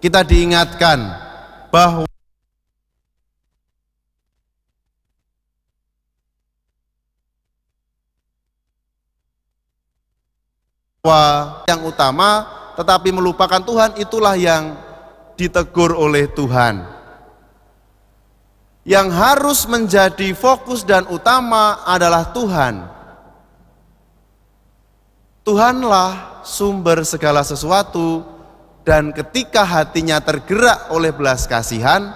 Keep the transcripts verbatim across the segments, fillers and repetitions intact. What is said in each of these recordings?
kita diingatkan bahwa yang utama tetapi melupakan Tuhan, itulah yang ditegur oleh Tuhan. Yang harus menjadi fokus dan utama adalah Tuhan. Tuhanlah sumber segala sesuatu, dan ketika hatinya tergerak oleh belas kasihan,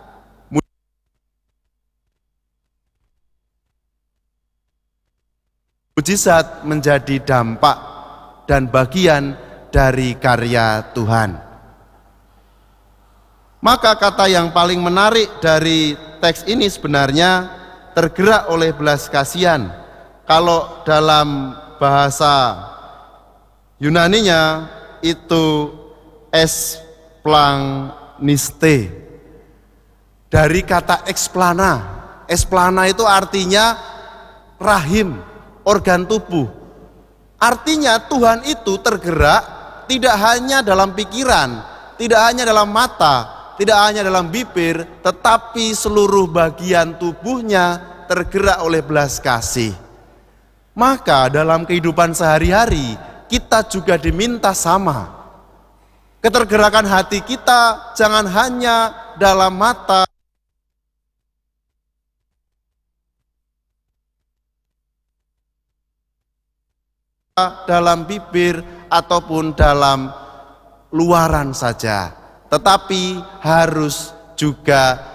mujizat menjadi dampak dan bagian dari karya Tuhan. Maka kata yang paling menarik dari teks ini sebenarnya tergerak oleh belas kasihan. Kalau dalam bahasa Yunaninya itu esplaniste, dari kata explana. Explana itu artinya rahim, organ tubuh. Artinya Tuhan itu tergerak tidak hanya dalam pikiran, tidak hanya dalam mata, tidak hanya dalam bibir, tetapi seluruh bagian tubuhnya tergerak oleh belas kasih. Maka dalam kehidupan sehari-hari kita juga diminta sama. Ketergerakan hati kita jangan hanya dalam mata, dalam bibir, ataupun dalam luaran saja, tetapi harus juga